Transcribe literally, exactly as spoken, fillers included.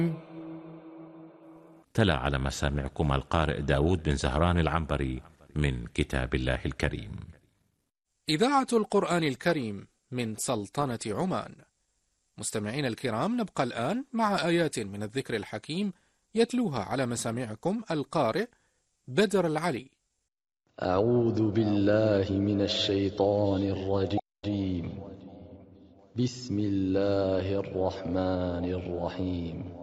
تلا على مسامعكم القارئ داود بن زهران العنبري من كتاب الله الكريم. إذاعة القرآن الكريم من سلطنة عمان. مستمعين الكرام، نبقى الآن مع آيات من الذكر الحكيم يتلوها على مسامعكم القارئ بدر العلي. أعوذ بالله من الشيطان الرجيم. بسم الله الرحمن الرحيم.